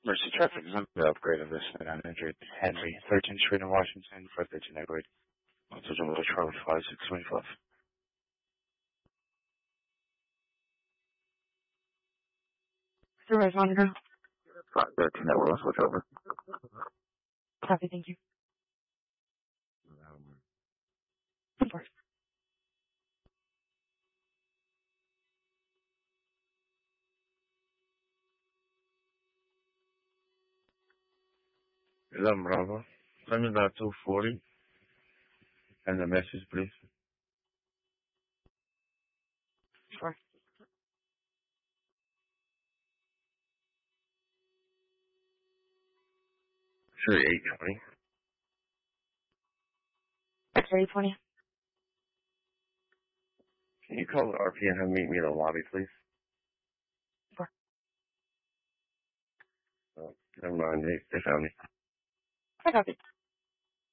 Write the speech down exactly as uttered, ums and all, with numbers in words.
Mercy Traffic is on the upgrade of this nine hundred Henry, thirteenth Street in Washington for thirteen upgrade. Also, Jumbo Charlie five six twenty-five. Service monitor. five thirteen, that will switch over. Copy, thank you. Of course. eleven Bravo. Send me that two forty. And the message, please. Sure. Sure, eight twenty. X-ray twenty. Can you call the R P and have meet me in the lobby, please? Sure. Oh, never mind, they, they found me. I copy.